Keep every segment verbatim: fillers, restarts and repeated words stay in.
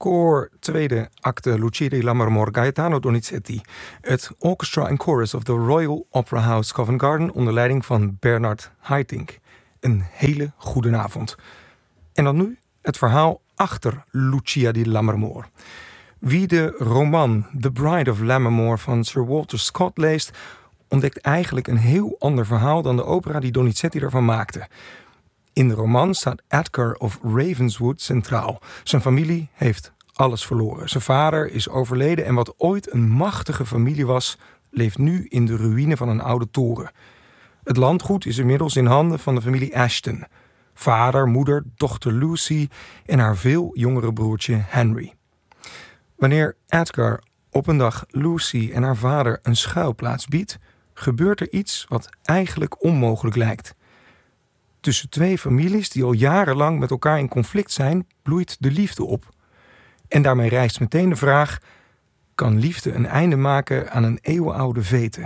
Koor tweede acte Lucia di Lammermoor Gaetano Donizetti. Het Orchestra and Chorus of the Royal Opera House Covent Garden onder leiding van Bernard Haitink. Een hele goede avond. En dan nu het verhaal achter Lucia di Lammermoor. Wie de roman The Bride of Lammermoor van Sir Walter Scott leest, ontdekt eigenlijk een heel ander verhaal dan de opera die Donizetti ervan maakte. In de roman staat Edgar of Ravenswood centraal. Zijn familie heeft alles verloren. Zijn vader is overleden en wat ooit een machtige familie was, leeft nu in de ruïne van een oude toren. Het landgoed is inmiddels in handen van de familie Ashton. Vader, moeder, dochter Lucy en haar veel jongere broertje Henry. Wanneer Edgar op een dag Lucy en haar vader een schuilplaats biedt, gebeurt er iets wat eigenlijk onmogelijk lijkt. Tussen twee families die al jarenlang met elkaar in conflict zijn, bloeit de liefde op. En daarmee rijst meteen de vraag: kan liefde een einde maken aan een eeuwenoude vete?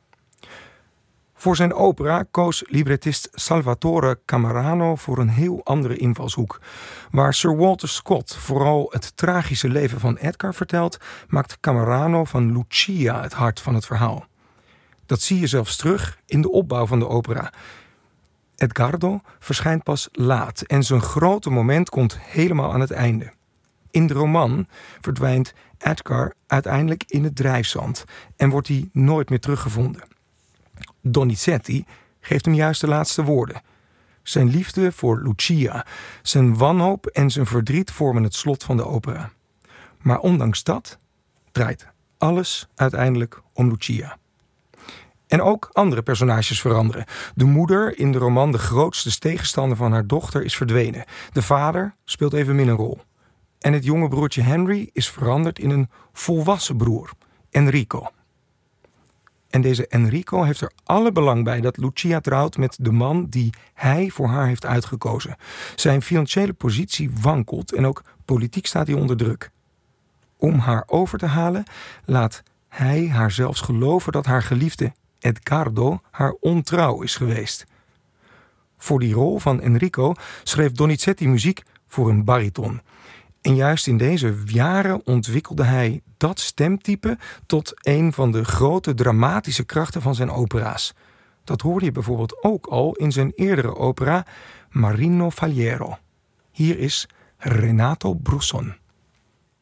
Voor zijn opera koos librettist Salvatore Camerano voor een heel andere invalshoek. Waar Sir Walter Scott vooral het tragische leven van Edgar vertelt, maakt Camerano van Lucia het hart van het verhaal. Dat zie je zelfs terug in de opbouw van de opera. Edgardo verschijnt pas laat en zijn grote moment komt helemaal aan het einde. In de roman verdwijnt Edgar uiteindelijk in het drijfzand en wordt hij nooit meer teruggevonden. Donizetti geeft hem juist de laatste woorden. Zijn liefde voor Lucia, zijn wanhoop en zijn verdriet vormen het slot van de opera. Maar ondanks dat draait alles uiteindelijk om Lucia. En ook andere personages veranderen. De moeder, in de roman de grootste tegenstander van haar dochter, is verdwenen. De vader speelt evenmin een rol. En het jonge broertje Henry is veranderd in een volwassen broer, Enrico. En deze Enrico heeft er alle belang bij dat Lucia trouwt met de man die hij voor haar heeft uitgekozen. Zijn financiële positie wankelt en ook politiek staat hij onder druk. Om haar over te halen, laat hij haar zelfs geloven dat haar geliefde Edgardo haar ontrouw is geweest. Voor die rol van Enrico schreef Donizetti muziek voor een bariton. En juist in deze jaren ontwikkelde hij dat stemtype tot een van de grote dramatische krachten van zijn opera's. Dat hoorde je bijvoorbeeld ook al in zijn eerdere opera Marino Faliero. Hier is Renato Brusson.